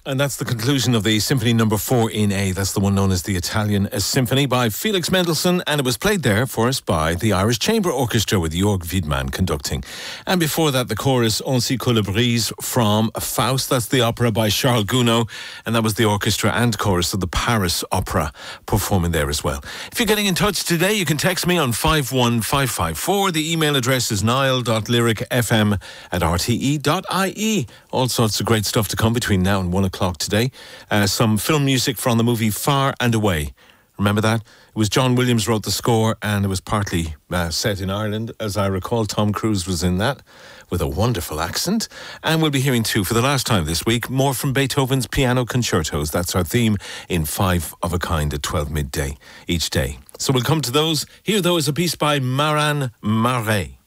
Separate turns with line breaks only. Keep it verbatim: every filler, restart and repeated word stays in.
And that's the conclusion of the Symphony Number Four in A. That's the one known as the Italian Symphony by Felix Mendelssohn, and it was played there for us by the Irish Chamber Orchestra with Jörg Wiedmann conducting. And before that, the chorus Ainsi que la brise from Faust. That's the opera by Charles Gounod, and that was the orchestra and chorus of the Paris Opera performing there as well. If you're getting in touch today, you can text me on five one five five four. The email address is niall dot lyric f m at r t e dot i e. All sorts of great stuff to come between now and one o'clock today. Uh, some film music from the movie Far and Away. Remember that? It was John Williams wrote the score, and it was partly uh, set in Ireland. As I recall, Tom Cruise was in that with a wonderful accent. And we'll be hearing too, for the last time this week, more from Beethoven's piano concertos. That's our theme in Five of a Kind at twelve midday each day. So we'll come to those. Here, though, is a piece by Maran Marais.